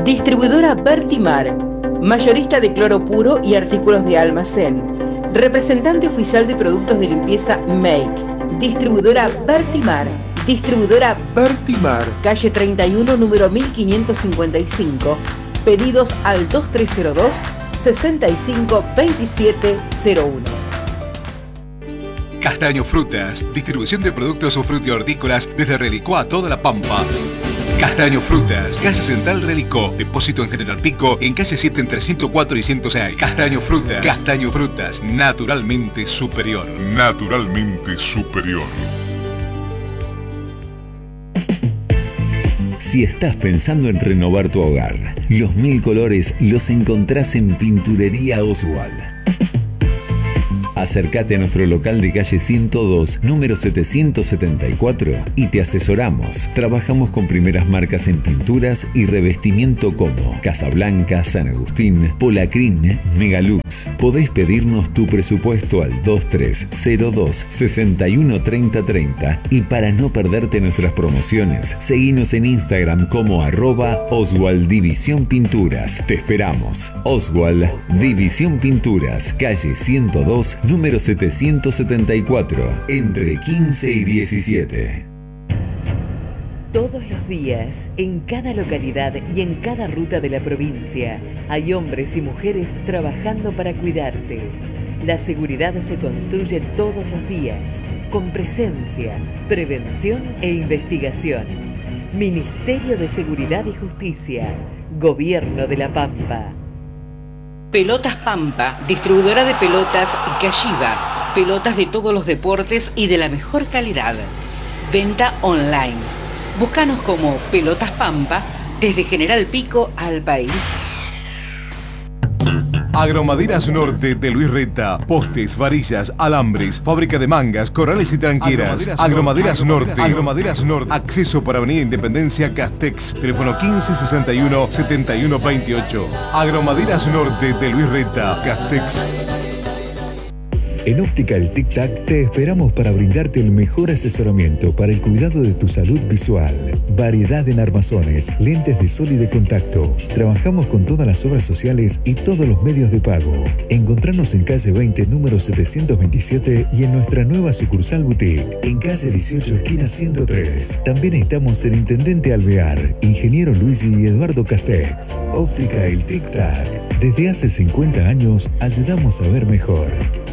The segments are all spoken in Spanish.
Distribuidora Vertimar, mayorista de cloro puro y artículos de almacén. Representante oficial de productos de limpieza Make. Distribuidora Vertimar. Distribuidora Vertimar. Calle 31, número 1555. Pedidos al 2302 65 27 01. Castaño Frutas, distribución de productos frutihortícolas desde Relicó a toda La Pampa. Castaño Frutas, Casa Central Relicó, depósito en General Pico, en calle 7 entre 104 y 106. Castaño Frutas, naturalmente superior. Naturalmente superior. Si estás pensando en renovar tu hogar, los 1000 colores los encontrás en Pinturería Oswald. Acércate a nuestro local de calle 102, número 774 y te asesoramos. Trabajamos con primeras marcas en pinturas y revestimiento como Casablanca, San Agustín, Polacrín, Megalux. Podés pedirnos tu presupuesto al 2302 61 30 30 y para no perderte nuestras promociones, seguinos en Instagram como @Oswald División Pinturas. Te esperamos. Oswald División Pinturas, calle 102, número 774, entre 15 y 17. Todos los días, en cada localidad y en cada ruta de la provincia, hay hombres y mujeres trabajando para cuidarte. La seguridad se construye todos los días, con presencia, prevención e investigación. Ministerio de Seguridad y Justicia, Gobierno de La Pampa. Pelotas Pampa, distribuidora de pelotas Cashiba, pelotas de todos los deportes y de la mejor calidad. Venta online. Búscanos como Pelotas Pampa desde General Pico al país. Agromaderas Norte de Luis Reta, postes, varillas, alambres, fábrica de mangas, corrales y tranqueras. Agromaderas Norte. Acceso para Avenida Independencia, Castex. Teléfono 1561 7128. Agromaderas Norte de Luis Reta, Castex. En Óptica El Tic Tac te esperamos para brindarte el mejor asesoramiento para el cuidado de tu salud visual. Variedad en armazones, lentes de sol y de contacto. Trabajamos con todas las obras sociales y todos los medios de pago. Encontranos en calle 20, número 727 y en nuestra nueva sucursal boutique, en calle 18, esquina 103. También estamos en Intendente Alvear, Ingeniero Luigi y Eduardo Castex. Óptica El Tic Tac. Desde hace 50 años ayudamos a ver mejor.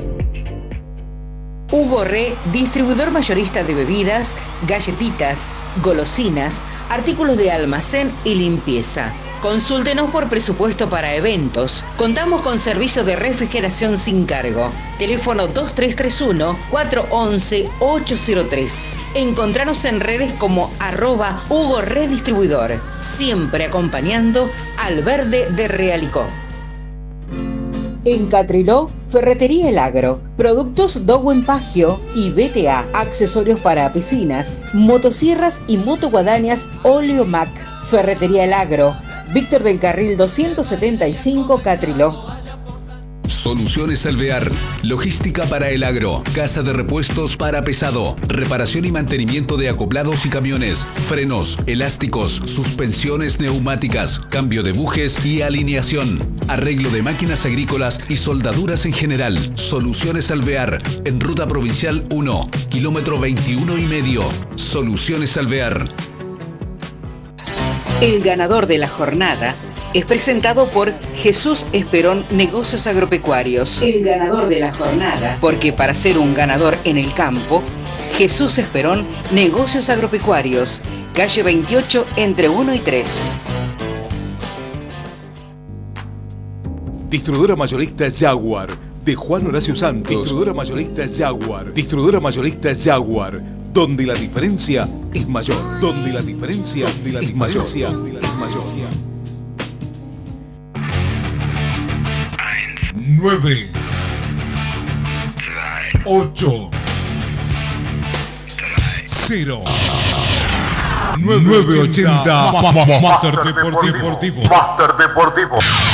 Hugo Re, distribuidor mayorista de bebidas, galletitas, golosinas, artículos de almacén y limpieza. Consúltenos por presupuesto para eventos. Contamos con servicio de refrigeración sin cargo. Teléfono 2331-411-803. Encontranos en redes como @Hugo Re Distribuidor. Siempre acompañando al verde de Realicó. En Catriló, Ferretería El Agro, productos Dowen Pagio y BTA, accesorios para piscinas, motosierras y motoguadañas Oleo Mac. Ferretería El Agro, Víctor del Carril 275, Catriló. Soluciones Alvear, logística para el agro, casa de repuestos para pesado, reparación y mantenimiento de acoplados y camiones, frenos, elásticos, suspensiones neumáticas, cambio de bujes y alineación, arreglo de máquinas agrícolas y soldaduras en general. Soluciones Alvear, en Ruta Provincial 1, kilómetro 21,5. Soluciones Alvear. El ganador de la jornada es presentado por Jesús Esperón Negocios Agropecuarios. El ganador de la jornada. Porque para ser un ganador en el campo, Jesús Esperón Negocios Agropecuarios. Calle 28 entre 1 y 3. Distribuidora mayorista Jaguar, de Juan Horacio Santos. Distribuidora mayorista Jaguar. Distribuidora mayorista Jaguar. Donde la diferencia es mayor. Donde la diferencia es mayor. 9 8 0 980 Master Deportivo.